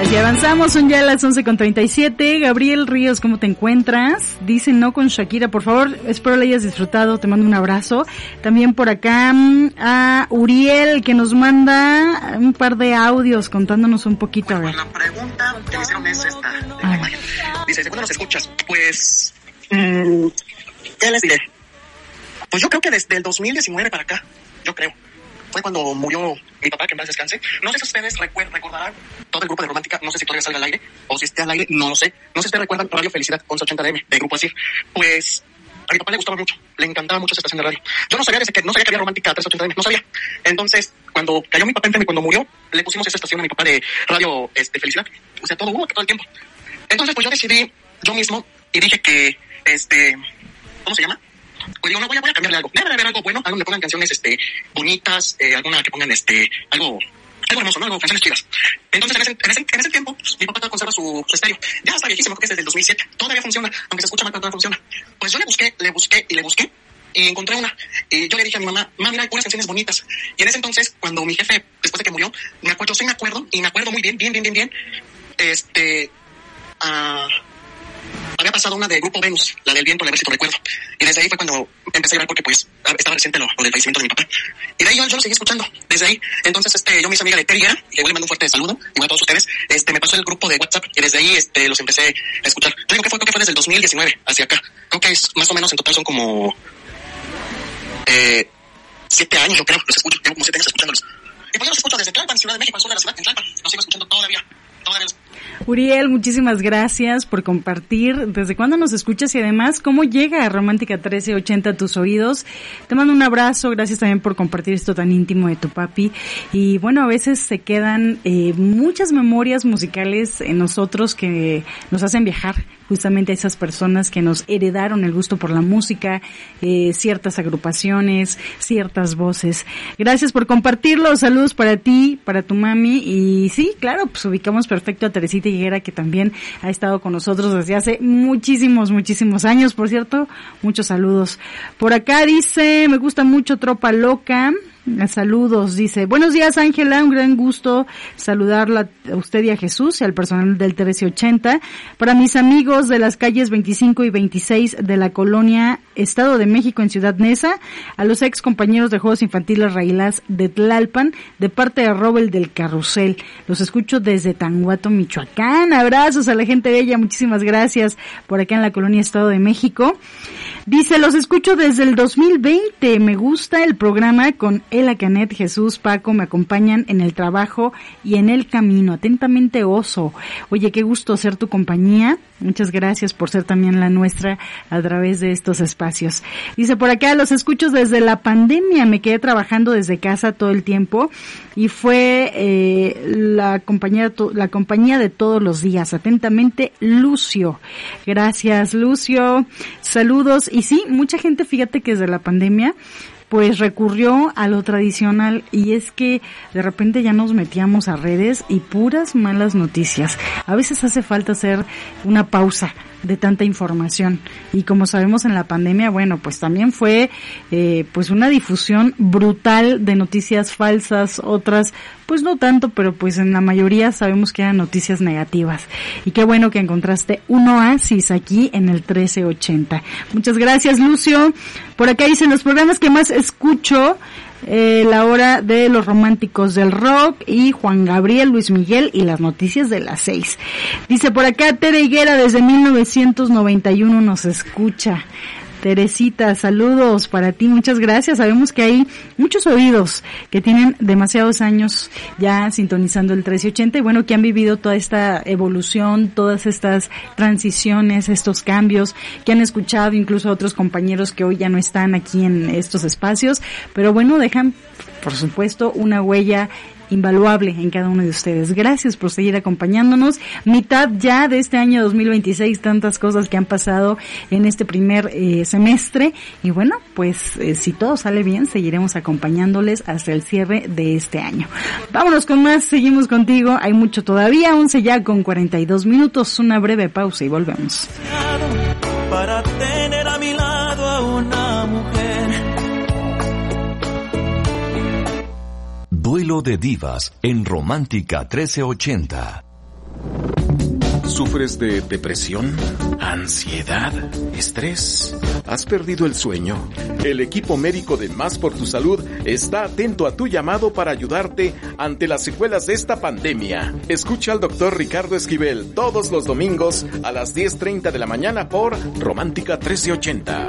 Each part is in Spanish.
Y avanzamos, son ya las 11:37. Gabriel Ríos, ¿cómo te encuentras? Dice no con Shakira, por favor, espero la hayas disfrutado, te mando un abrazo. También por acá a Uriel, que nos manda un par de audios contándonos un poquito. A ver. La pregunta que me hicieron es esta. Dice, ¿cuándo nos escuchas? Pues, ¿qué les diré? Pues yo creo que desde el 2019 para acá, yo creo. Fue cuando murió mi papá, que en paz descanse. No sé si ustedes recordarán todo el grupo de Romántica, no sé si todavía salga al aire, o si esté al aire, no lo sé. No sé si ustedes recuerdan Radio Felicidad 1180 DM, de Grupo Asir. Pues, a mi papá le gustaba mucho, le encantaba mucho esa estación de radio. Yo no sabía que había Romántica 380 DM, no sabía. Entonces, cuando cayó mi papá enfermo y cuando murió, le pusimos esa estación a mi papá de Radio Felicidad. O sea, todo el tiempo. Entonces, pues yo decidí, yo mismo, y dije que, ¿cómo se llama? Pues digo, no, voy a cambiarle algo. Debe haber algo bueno, algo que pongan canciones, bonitas, alguna que pongan, algo hermoso, ¿no? Algo, canciones chidas. Entonces, en ese tiempo, pues, mi papá todavía conserva su estéreo. Ya está viejísimo, porque es desde el 2007. Todavía funciona, aunque se escucha mal, pero todavía funciona. Pues yo le busqué, y encontré una. Y yo le dije a mi mamá, mira, hay puras canciones bonitas. Y en ese entonces, cuando mi jefe, después de que murió, me acuerdo muy bien, había pasado una de Grupo Venus, la del viento, a ver si te recuerdo. Y desde ahí fue cuando empecé a llorar porque pues estaba reciente lo del fallecimiento de mi papá. Y de ahí yo lo seguí escuchando, desde ahí. Entonces yo me hice amiga de Terry Guerra, que le mando un fuerte saludo, igual a todos ustedes. Me pasó el grupo de WhatsApp y desde ahí los empecé a escuchar. Yo digo que fue desde el 2019 hacia acá. Creo que es más o menos en total son como 7 años, yo creo, los escucho. Tengo como 7 años escuchándolos. Y pues yo los escucho desde Tlalpan, Ciudad de México, al sur de la ciudad, en Tlalpan. Los sigo escuchando todavía los... Uriel, muchísimas gracias por compartir desde cuándo nos escuchas y además cómo llega Romántica 1380 a tus oídos. Te mando un abrazo, gracias también por compartir esto tan íntimo de tu papi. Y bueno, a veces se quedan muchas memorias musicales en nosotros que nos hacen viajar justamente a esas personas que nos heredaron el gusto por la música, ciertas agrupaciones, ciertas voces. Gracias por compartirlo, saludos para ti, para tu mami, y sí, claro, pues ubicamos perfecto a Teresita Higuera, que también ha estado con nosotros desde hace muchísimos años, por cierto, muchos saludos. Por acá dice, me gusta mucho Tropa Loca. Saludos, dice, buenos días Ángela, un gran gusto saludarla a usted y a Jesús y al personal del 1380, para mis amigos de las calles 25 y 26 de la colonia Estado de México en Ciudad Neza, a los ex compañeros de Juegos Infantiles Railás de Tlalpan, de parte de Robel del Carrusel, los escucho desde Tanguato, Michoacán. Abrazos a la gente bella, muchísimas gracias por acá en la colonia Estado de México. Dice, los escucho desde el 2020, me gusta el programa con Ela Canet, Jesús, Paco, me acompañan en el trabajo y en el camino. Atentamente, Oso. Oye, qué gusto ser tu compañía. Muchas gracias por ser también la nuestra a través de estos espacios. Dice por acá, los escucho desde la pandemia, me quedé trabajando desde casa todo el tiempo y fue la compañía de todos los días. Atentamente, Lucio. Gracias, Lucio. Saludos. Y sí, mucha gente, fíjate que desde la pandemia pues recurrió a lo tradicional, y es que de repente ya nos metíamos a redes y puras malas noticias. A veces hace falta hacer una pausa de tanta información, y como sabemos en la pandemia, bueno, pues también fue pues una difusión brutal de noticias falsas, otras pues no tanto, pero pues en la mayoría sabemos que eran noticias negativas, y qué bueno que encontraste un oasis aquí en el 1380. Muchas gracias, Lucio. Por acá dicen, los programas que más escucho, la hora de los románticos del rock y Juan Gabriel, Luis Miguel y las noticias de las 6. Dice por acá, Tere Higuera desde 1991 nos escucha. Teresita, saludos para ti, muchas gracias. Sabemos que hay muchos oídos que tienen demasiados años ya sintonizando el 1380 y bueno, que han vivido toda esta evolución, todas estas transiciones, estos cambios, que han escuchado incluso a otros compañeros que hoy ya no están aquí en estos espacios, pero bueno, dejan por supuesto una huella invaluable en cada uno de ustedes. Gracias por seguir acompañándonos. Mitad ya de este año 2026, tantas cosas que han pasado en este primer semestre. Y bueno, pues si todo sale bien, seguiremos acompañándoles hasta el cierre de este año. Vámonos con más, seguimos contigo. Hay mucho todavía, 11 ya con 42 minutos. Una breve pausa y volvemos. Para tener a mi lado a una mujer. Duelo de divas en Romántica 1380. ¿Sufres de depresión, ansiedad, estrés? ¿Has perdido el sueño? El equipo médico de Más por tu Salud está atento a tu llamado para ayudarte ante las secuelas de esta pandemia. Escucha al doctor Ricardo Esquivel todos los domingos a las 10:30 de la mañana por Romántica 1380.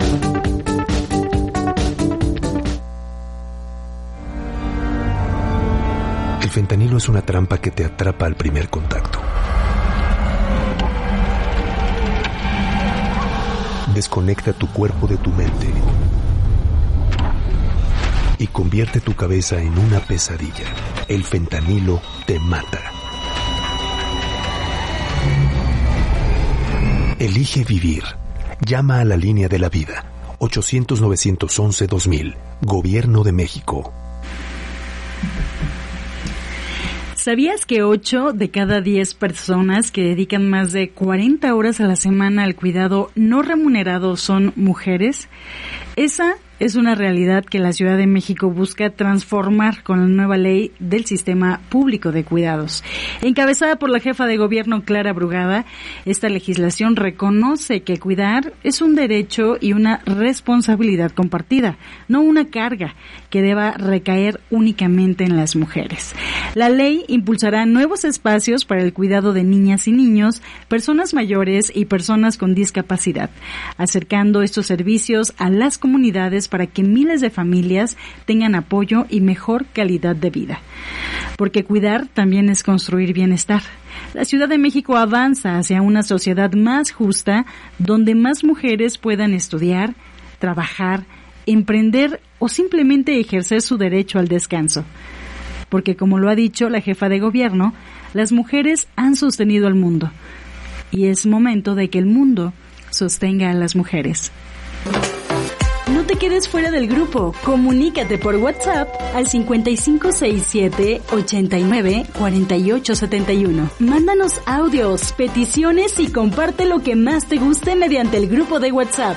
El fentanilo es una trampa que te atrapa al primer contacto. Desconecta tu cuerpo de tu mente y convierte tu cabeza en una pesadilla. El fentanilo te mata. Elige vivir. Llama a la línea de la vida. 800-911-2000. Gobierno de México. ¿Sabías que 8 de cada 10 personas que dedican más de 40 horas a la semana al cuidado no remunerado son mujeres? Esa es una realidad que la Ciudad de México busca transformar con la nueva ley del Sistema Público de Cuidados. Encabezada por la jefa de gobierno Clara Brugada, esta legislación reconoce que cuidar es un derecho y una responsabilidad compartida, no una carga que deba recaer únicamente en las mujeres. La ley impulsará nuevos espacios para el cuidado de niñas y niños, personas mayores y personas con discapacidad, acercando estos servicios a las comunidades para que miles de familias tengan apoyo y mejor calidad de vida. Porque cuidar también es construir bienestar. La Ciudad de México avanza hacia una sociedad más justa, donde más mujeres puedan estudiar, trabajar, emprender o simplemente ejercer su derecho al descanso. Porque, como lo ha dicho la jefa de gobierno, las mujeres han sostenido al mundo. Y es momento de que el mundo sostenga a las mujeres. No te quedes fuera del grupo. Comunícate por WhatsApp al 5567-894871. Mándanos audios, peticiones y comparte lo que más te guste mediante el grupo de WhatsApp.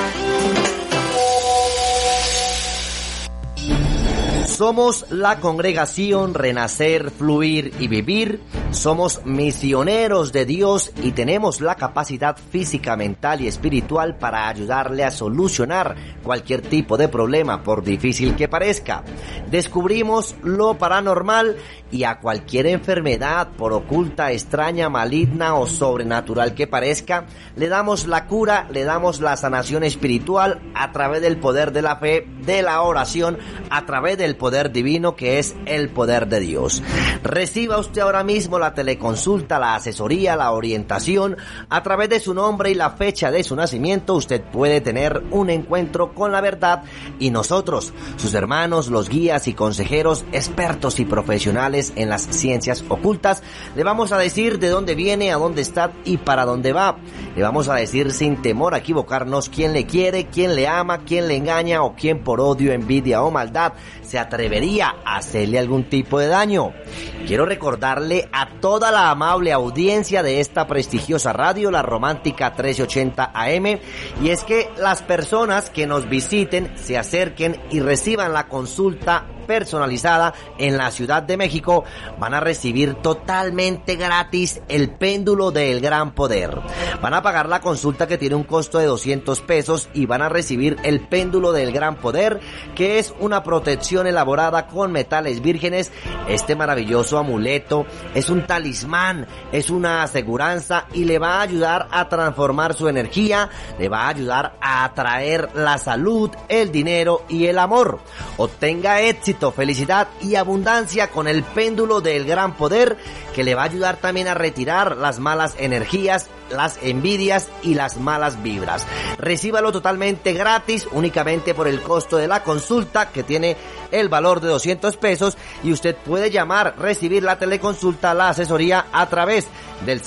Somos la congregación Renacer, Fluir y Vivir. Somos misioneros de Dios y tenemos la capacidad física, mental y espiritual para ayudarle a solucionar cualquier tipo de problema, por difícil que parezca. Descubrimos lo paranormal y a cualquier enfermedad, por oculta, extraña, maligna o sobrenatural que parezca, le damos la cura, le damos la sanación espiritual a través del poder de la fe, de la oración, a través del poder divino que es el poder de Dios. Reciba usted ahora mismo la teleconsulta, la asesoría, la orientación. A través de su nombre y la fecha de su nacimiento usted puede tener un encuentro con la verdad y nosotros, sus hermanos, los guías y consejeros, expertos y profesionales en las ciencias ocultas, le vamos a decir de dónde viene, a dónde está y para dónde va. Le vamos a decir sin temor a equivocarnos quién le quiere, quién le ama, quién le engaña o quién por odio, envidia o maldad se atrevería a hacerle algún tipo de daño. Quiero recordarle a toda la amable audiencia de esta prestigiosa radio, la Romántica 1380 AM, y es que las personas que nos visiten, se acerquen y reciban la consulta personalizada en la Ciudad de México, van a recibir totalmente gratis el péndulo del gran poder. Van a pagar la consulta, que tiene un costo de 200 pesos, y van a recibir el péndulo del gran poder, que es una protección elaborada con metales vírgenes. Este maravilloso amuleto es un talismán, es una aseguranza y le va a ayudar a transformar su energía, le va a ayudar a atraer la salud, el dinero y el amor. Obtenga éxito, felicidad y abundancia con el péndulo del gran poder, que le va a ayudar también a retirar las malas energías, las envidias y las malas vibras. Recíbalo totalmente gratis, únicamente por el costo de la consulta, que tiene el valor de 200 pesos, y usted puede llamar, recibir la teleconsulta, la asesoría a través del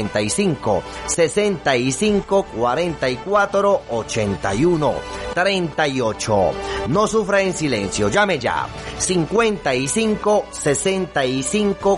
55 65 44 81 38. No sufra en silencio, llame ya. 55 65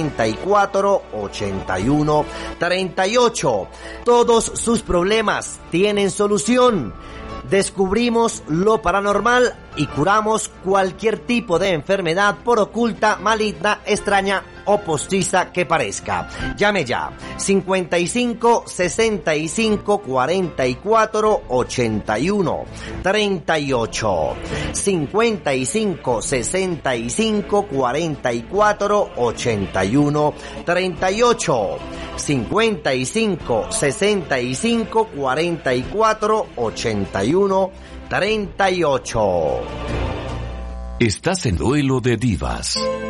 44 81 38. Todos sus problemas tienen solución. Descubrimos lo paranormal y curamos cualquier tipo de enfermedad, por oculta, maligna, extraña o postiza que parezca. Llame ya. 55 65 44 81 38. 55 65 44 81 38. 55 65 44 81 38. Estás en Duelo de Divas.